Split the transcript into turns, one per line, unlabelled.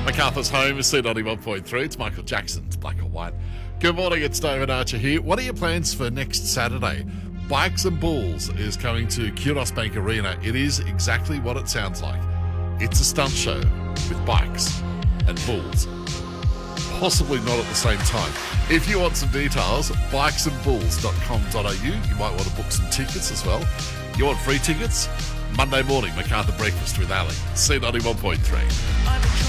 MacArthur's Home is C91.3. It's Michael Jackson's Black or White. Good morning, it's David Archer here. What are your plans for next Saturday? Bikes and Bulls is coming to Kudos Bank Arena. It is exactly what it sounds like. It's a stunt show with bikes and bulls. Possibly not at the same time. If you want some details, bikesandbulls.com.au. You might want to book some tickets as well. You want free tickets? Monday morning, MacArthur Breakfast with Ali. C91.3.